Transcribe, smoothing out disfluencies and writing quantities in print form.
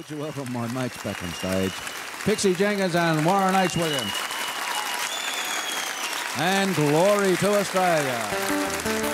Would you welcome my mates back on stage, Pixie Jenkins and Warren H. Williams. And glory to Australia.